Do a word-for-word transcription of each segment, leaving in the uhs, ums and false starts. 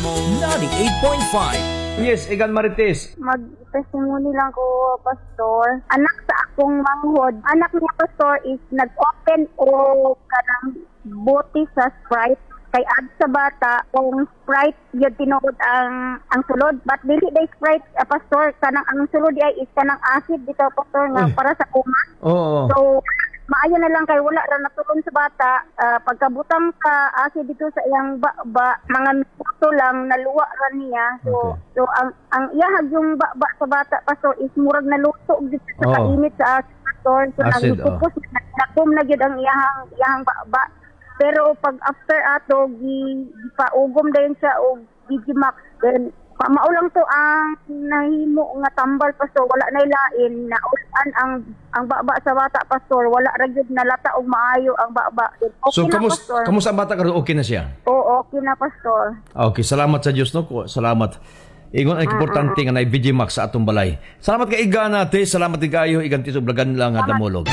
ninety-eight point five. Yes, Igan Marites. Mag-testimony lang ko, Pastor. Anak sa akong manghod, anak niya, Pastor, is nag-open o kanang bote sa Sprite. Kay ad sa bata, kung Sprite yun tinuod ang ang sulod. But dili day Sprite, uh, Pastor, kanang ang sulod ay is kanang acid dito, Pastor, nga Ay. para sa kuma. Oo. So, maayo na lang kay wala ra natulon sa bata. Uh, pagkabutang ka acid dito sa iyang baba, mga minuto lang naluwa ra niya. So, Okay. so ang ang iyahag yung baba sa bata, Pastor, is murag naluto dito sa Oo. kainit sa acid, Pastor. So, Acid, nagpupos, nakum na gyud ang iyahang iyahang baba. Pero pag after ato, gi, gipaugom dayon siya o gigimak. Then, maulang to ang nahimo nga tambal, Pastor. Wala na ilain na ulan ang ang baba sa bata, Pastor. Wala ra gyud nalata og maayo ang baba. Then, okay So, na, kamus, Pastor. kamusta ang bata karon? Okay na siya? Oo, okay na, Pastor. Okay, salamat sa Diyos, no? Salamat. Ingon ang importante nga na V G Max sa atong balay. Salamat kay Igan natin. Salamat kayo. Igan tito blagan lang nga damolog.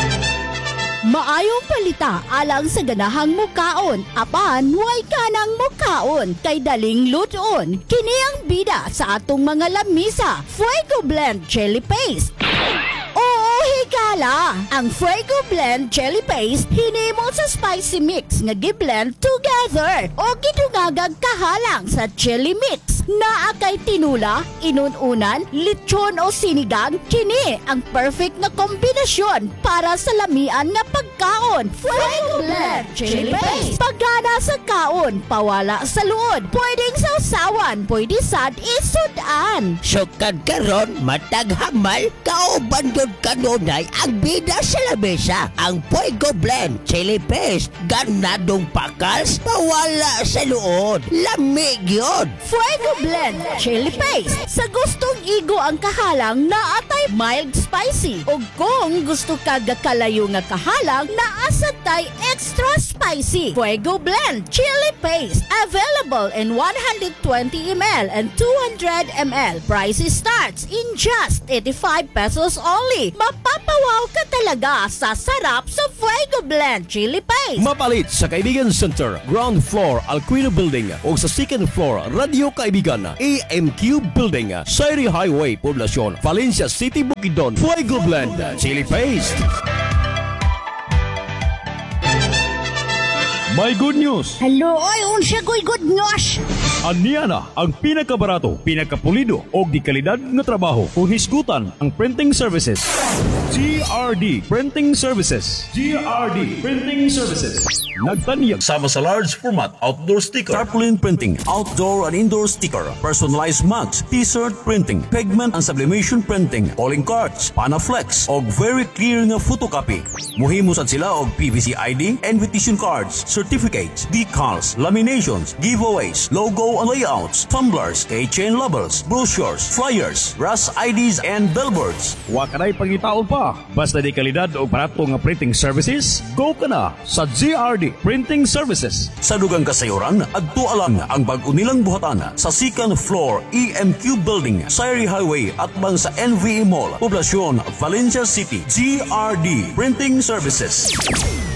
Maayong palita alang sa ganahang mukaon. Apan, way kanang mukaon. Kay daling luton. Kini ang bida sa atong mga lamisa. Fuego Blend Chili Paste. Oo, higala! Ang Fuego Blend Chili Paste hinimo sa spicy mix nga gi-blend together o gidungagag kahalang sa chili mix. Naa kay tinula, inununan, lechon o sinigang, kini ang perfect na kombinasyon para sa lamian nga pagkaon. Fuego Blend Chili Paste. Pagana sa kaon, pawala sa luod. Pwedeng sausawan, pwede sad isudan. Sukad karon matag hamal kauban gyud kanunay ang bida sa lamesa. Ang Fuego Blend Chili Paste ganadong pakals pawala sa luod. Lamig yun. Fuego Blend Chili Paste. Sa gustong igo ang kahalang na atay mild spicy. O kung gusto ka gakalayo nga kahalang na asatay extra spicy. Fuego Blend Chili Paste. Available in one hundred twenty milliliters and two hundred milliliters. Price starts in just eighty-five pesos only. Mapapawaw ka talaga sa sarap sa Fuego Blend Chili Paste. Mapalit sa Kaibigan Center, ground floor, Alquino Building o sa second floor, Radio Kaibigan, A M Q Building, Sairi Highway, Poblacion, Valencia City, Bukidnon. Fuego Blend Chili Paste. May good news! Hello, oy, unsa ko'y good news? Aniya na ang pinakabarato, pinakapulido o di kalidad nga trabaho kung hisgutan ang printing services. G R D Printing Services. G R D Printing Services. Nagtanyag sama sa large format outdoor sticker, tarpaulin printing, outdoor and indoor sticker, personalized mugs, t-shirt printing, pigment and sublimation printing, calling cards, panaflex og very clear nga photocopy. Muhimo sad sila og P V C I D, invitation cards, certificates, decals, laminations, giveaways, logo and layouts, tumblers, keychain labels, brochures, flyers, brass I Ds and billboards. Wa kanay pangitaon pa. Basta di kalidad o barato nga printing services, go ka na sa G R D Printing Services. Sa dugang kasayuran, adto alang ang bag-o nilang buhatan sa second floor E M Q Building, Sairi Highway at bang sa N V E Mall, Poblacion, Valencia City. G R D Printing Services.